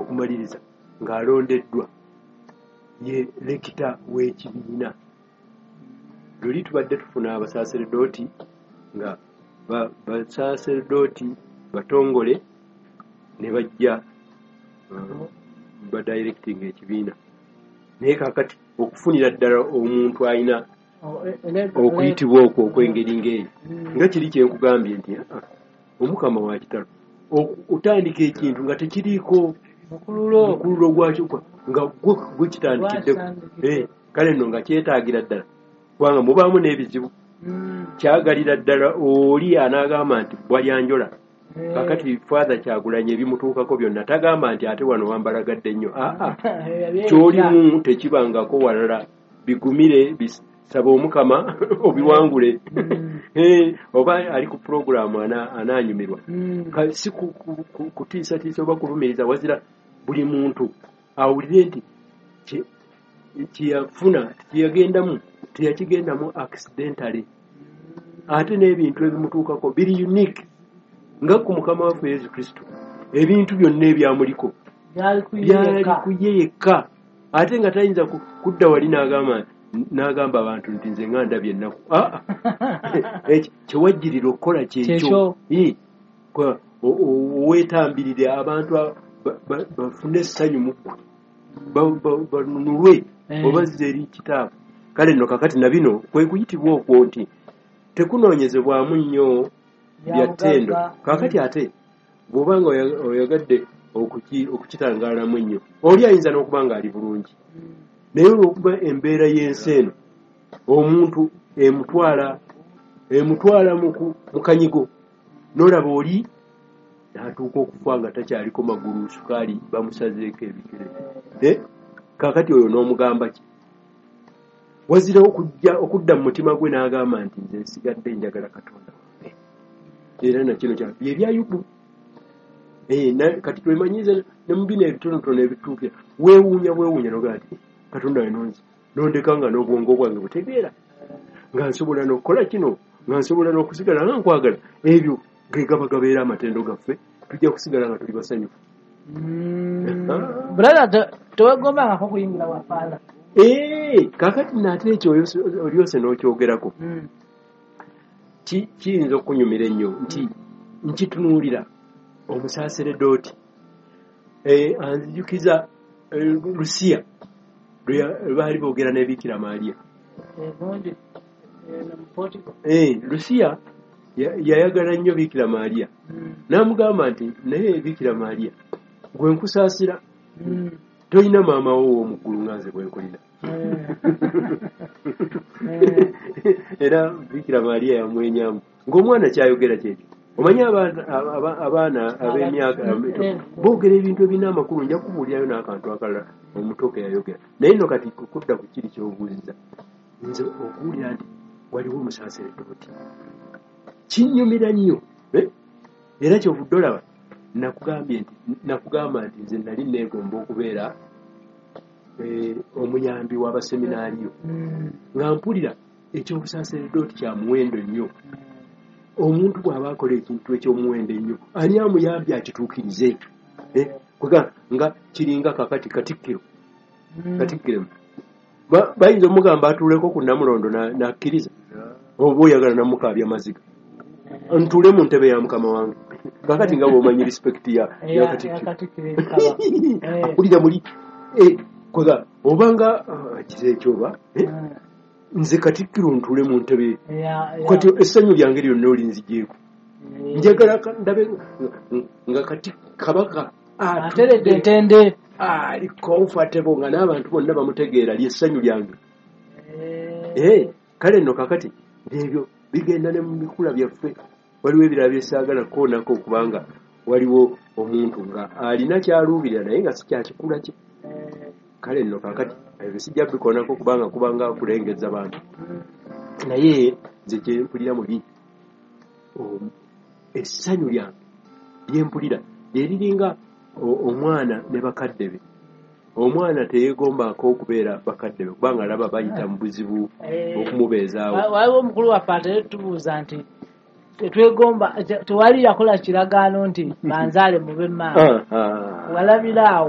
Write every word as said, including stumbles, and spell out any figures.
okumaliriza ng'alondeddwa ye lekita w'ekibiina. Luli tubadde tufuna abasaaseredooti nga basaaseredooti batongole ne bajja ba directing ekibiina. Naye kaakati okufunira ddala omuntu alina okuyitibwa okwo okw'engeri ng'eyo nga kiri kye nkugambye nti omukama wa kitalo otandika ekintu nga tekiriiko mukululo gwakyo nga gwe kitandikiddeko. Kale nno nga kyetaagira ddala kubanga mubaamu n'ebizibu. Kyagalira ddala oli anaagamba nti bwalyanjola kakati father Kyagulanyi ebimutuukako byonna tagamba nti ate wano wambalagadde nnyo. Aa kyolimu tekibangako walala bigumire bisaba omukama obiwangule. Oba ali ku programu anaanyumirwa si kutiisatiisa oba kulumiriza wazira buli muntu awulire nti kyeyafuna teyagendamu teyakigendamu accidentally ate n'ebintu ebimutuukako biri unique nga ku mukama waffe Yesu Kristo. Ebintu byonna ebyamuliko byali kuye yekka ate nga tayinza kudda wali n'agamba n'agamba abantu nti nze nga ndabye ennaku. Kyewajjirira okukola kyekyo weetambirire abantu bafune essanyu mu ggwe banunulwe obazze eri kitaabwe. Kale nno kakati na bino kwe kuyitibwa okwo nti tekunoonyezebwamu nnyo bya ttendo. Kakati ate bw'obanga oyagadde okukitangaalamu ennyo oli ayinza n'okuba nga ali bulungi naye olw'okuba embeera y'ensi eno omuntu emutwala emutwala mu kanyigo n'olaba oli n'atuuka okufa nga takyaliko magulu sukaali bamusazeeko ebigere. Kakati oyo n'omugamba ki? Wazira okujja okudda mu mutima gwe n'agamba nti nze nsigadde njagala Katonda wange. Era na kino kya bye bya Yubu. Kati twemanyize ne mu bino ebitonotono ebituukira weewuunya weewuunya n'ogamba nti Katonda we nonzi nondeka nga n'obwongo bwange butegeera nga nsobola n'okukola kino nga nsobola n'okusigala nga nkwagala. Ebyo ge gaba gabeera amatendo gaffe tujja kusigala nga tuli basanyufu. Brother tewegombangako kuyingira wafaala. Kakati naate ekyo olyose n'okyogerako kiyinza okunyumira ennyo nti nkitunuulira omusaaseredooti anzijukiza Lusiya lwe baali boogera ne Bikira Maria. Lusiya yayagala nnyo Bikira Maria n'amugamba nti naye Bikira Maria gwe nkusaasira toyina maama wo ow'omuggulu nga nze bwe nkulina. Era Bikira Maria yamwenyamu ng'omwana kyayogera kyekyo. Omanyi abaana ab'emyaka boogera ebintu ebirina amakulu nja kubuulirayo n'akantu akalala omuto ke yayogera. Naye nno kati kudda ku kiri ky'obuuziza nze okuwulira nti waliwo omusaaseredooti kinnyumira nnyo era kyovudde olaba nakugambye nti nakugamba nti nze nali neegomba okubeera omuyambi w'abaseminaariyo nga mpulira eky'obusaaseredooti kya muwendo nnyo. Omuntu bw'aba akola ekintu eky'omuwendo ennyo ani amuyambye akituukirize nga kiringa kakati katikkiro katikkiremu bayinza omugamba atuuleko ku Namulondo n'akkiriza oba oyagala namukaabya maziga ntuule mu ntebe ya mukama wange. Kakati nga bw'omanyi respect ya katikkiro akulira muli kwega obanga kize ekyoba nze katikkiro ntuule mu ntebe kati essanyu lyange lyonna olinzigyeko njagala ndabe nga kati kabaka ateredde entende ali comfortable nga n'abantu bonna bamutegeera lyessanyu lyange. Kale nno kakati ebyo bigenda ne mu bikula byaffe. Waliwo ebirala byesaagala koonako okubanga waliwo omuntu nga alina kyaluubirira naye nga si kyakikula kye. Kale nno kakati ebyo sijja bikoonako kubanga kubanga kulengeza bantu. Naye nze kye mpulira mu bindi essanyu lyange lye mpulira lye liringa omwana ne bakadde be. Omwana teyeegombaako okubeera bakadde be kubanga alaba bayita mu buzibu okumubeezaawo. Waliwo omukulu waffe ate tubuuza nti tetwegomba tewali yakola kiragaano nti banzaale mube maama walabira awo.